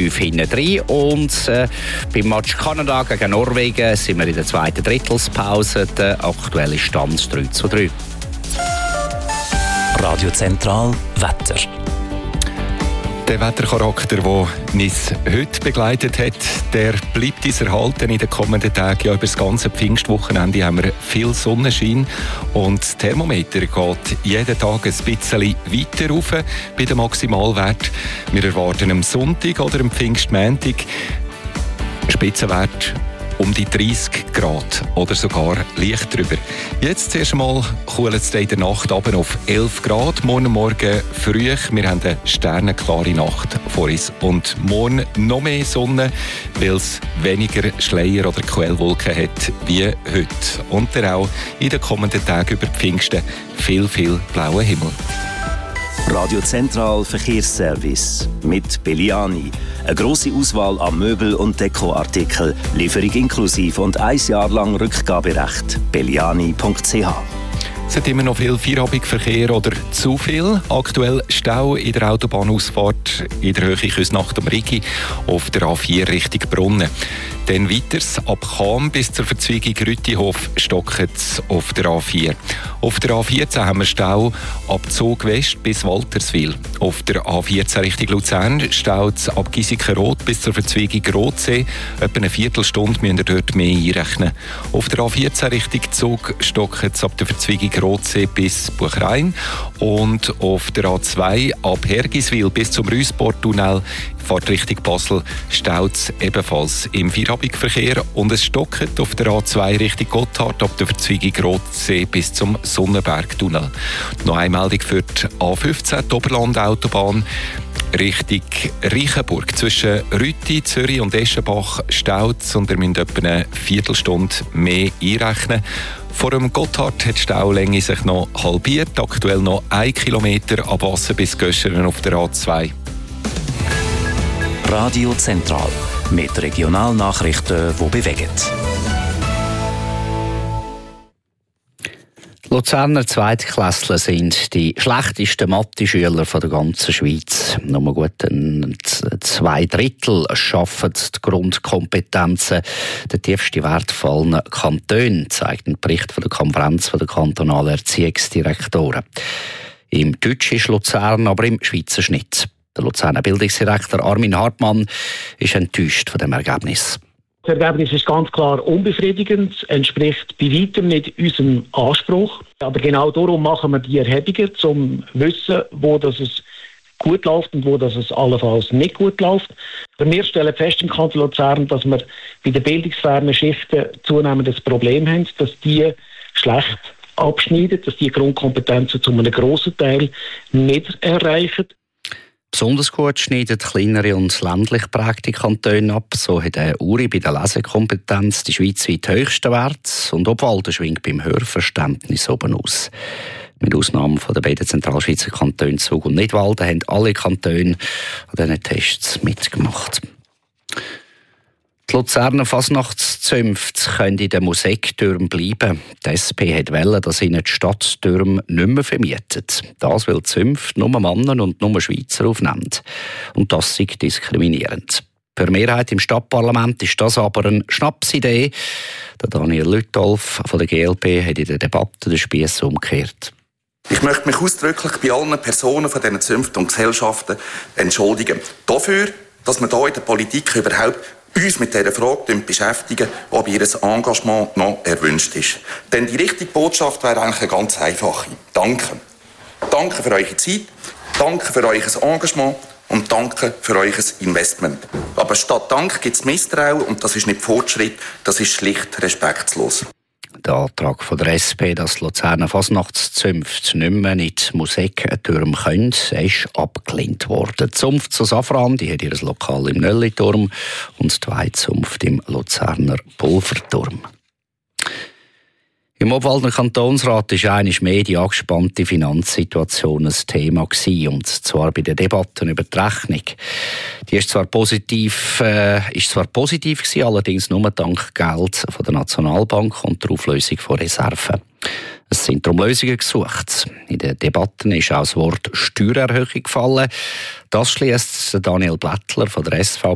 3:5 hinten drin. Und beim Match Kanada gegen Norwegen sind wir in der zweiten Drittelspause. Der aktuelle Stand 3:3. Radio Zentral Wetter. Der Wettercharakter, der uns heute begleitet hat, der bleibt uns erhalten in den kommenden Tagen. Ja, über das ganze Pfingstwochenende haben wir viel Sonnenschein und das Thermometer geht jeden Tag ein bisschen weiter rauf bei dem Maximalwert. Wir erwarten am Sonntag oder am Pfingstmontag Spitzenwert um die 30 Grad oder sogar leicht drüber. Jetzt zuerst einmal kühlt es in der Nacht runter auf 11 Grad. Morgen früh. Wir haben eine sternenklare Nacht vor uns. Und morgen noch mehr Sonne, weil es weniger Schleier oder Quellwolken hat wie heute. Und dann auch in den kommenden Tagen über Pfingsten viel blauen Himmel. Radio Zentral Verkehrsservice mit Belliani. Eine grosse Auswahl an Möbel- und Dekoartikeln, Lieferung inklusive und 1 Jahr lang Rückgaberecht. Belliani.ch. Es hat immer noch viel Feierabendverkehr oder zu viel. Aktuell Stau in der Autobahnausfahrt in der Höhe Küsnacht am Rigi auf der A4 Richtung Brunnen. Dann weiters ab Cham bis zur Verzweigung Rüttihof stockt es auf der A4. Auf der A14 haben wir Stau ab Zug West bis Walterswil. Auf der A14 Richtung Luzern staut es ab Giesikenroth bis zur Verzweigung Rotsee. Etwa eine Viertelstunde müsst ihr dort mehr einrechnen. Auf der A14 Richtung Zug stockt es ab der Verzweigung Rotsee bis Buchrein. Und auf der A2 ab Hergiswil bis zum Rüssportunnel fährt Richtung Basel, staut es ebenfalls im Feierabendverkehr und es stockt auf der A2 Richtung Gotthard ab der Verzweigung Rotsee bis zum Sonnenbergtunnel. Noch eine Meldung für die A15, die Oberland-Autobahn Richtung Reichenburg. Zwischen Rütti, Zürich und Eschenbach staut es und ihr müsst etwa eine Viertelstunde mehr einrechnen. Vor dem Gotthard hat die Staulänge sich noch halbiert, aktuell noch 1 Kilometer ab Assen bis Göscheren auf der A2. Radio Zentral mit Regionalnachrichten, die bewegen. Die Luzerner Zweitklässler sind die schlechtesten Mathe-Schüler der ganzen Schweiz. Nur gut 2/3 schaffen die Grundkompetenzen. Der tiefste Wert fallen Kantone, zeigt ein Bericht von der Konferenz der kantonalen Erziehungsdirektoren. Im Deutsch ist Luzern aber im Schweizer Schnitt. Der Luzerner Bildungsdirektor Armin Hartmann ist enttäuscht von dem Ergebnis. Das Ergebnis ist ganz klar unbefriedigend, entspricht bei weitem nicht unserem Anspruch. Aber genau darum machen wir die Erhebungen, um zu wissen, wo das es gut läuft und wo das es allenfalls nicht gut läuft. Wir stellen fest im Kanton Luzern, dass wir bei den bildungsfernen Schichten zunehmend das Problem haben, dass die schlecht abschneiden, dass die Grundkompetenzen zu einem grossen Teil nicht erreichen. Besonders gut schneiden kleinere und ländlich geprägte Kantone ab. So hat Uri bei der Lesekompetenz die schweizweit höchsten Wert und Obwalden schwingt beim Hörverständnis oben aus. Mit Ausnahme von den beiden Zentralschweizer Kantonen Zug und Nidwalden haben alle Kantone an diesen Tests mitgemacht. Die Luzerner Fasnachtszünfte können in den Musiktürmen bleiben. Die SP wollte, dass ihnen die Stadttürme nicht mehr vermieten. Das, weil die Zünfte nur Männer und nur Schweizer aufnehmen. Und das ist diskriminierend. Per Mehrheit im Stadtparlament ist das aber eine Schnapsidee. Der Daniel Lütolf von der GLP hat in der Debatte den Spiess umgekehrt. Ich möchte mich ausdrücklich bei allen Personen von diesen Zünften und Gesellschaften entschuldigen. Dafür, dass wir hier in der Politik überhaupt uns mit dieser Frage beschäftigen, ob ihr Engagement noch erwünscht ist. Denn die richtige Botschaft wäre eigentlich eine ganz einfache. Danke. Danke für eure Zeit, danke für euer Engagement und danke für euer Investment. Aber statt Dank gibt es Misstrauen und das ist nicht Fortschritt, das ist schlicht respektlos. Der Antrag von der SP, dass die Luzerner Fasnachtszünfte nicht mehr in die Musiktürme können, ist abgelehnt worden. Die Zunft zu Safran, die hat ihr Lokal im Nölliturm und die Weizunft im Luzerner Pulverturm. Im Obwalder Kantonsrat war einmal mehr die angespannte Finanzsituation ein Thema gewesen, und zwar bei den Debatten über die Rechnung. Die ist zwar positiv gewesen, allerdings nur dank Geld von der Nationalbank und der Auflösung von Reserven. Es sind darum Lösungen gesucht. In den Debatten ist auch das Wort Steuererhöhung gefallen. Das schliesst Daniel Blättler von der SVP